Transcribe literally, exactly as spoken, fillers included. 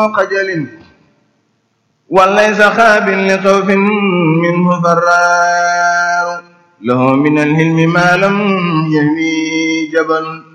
خجل وليس خاب لخوف منه فرار له من الهلم ما لم يهوي جبل